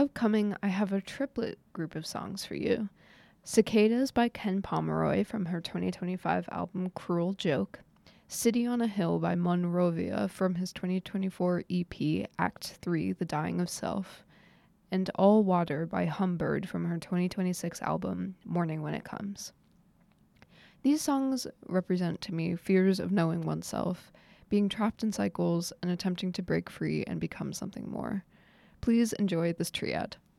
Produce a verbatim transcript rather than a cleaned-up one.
Upcoming, I have a triplet group of songs for you. Cicadas by Ken Pomeroy from her twenty twenty-five album Cruel Joke. City on a Hill by Monrovia from his twenty twenty-four E P Act three, The Dying of Self. And All Water by Humbird from her twenty twenty-six album Morning When It Comes. These songs represent to me fears of knowing oneself, being trapped in cycles and attempting to break free and become something more. Please enjoy this triad.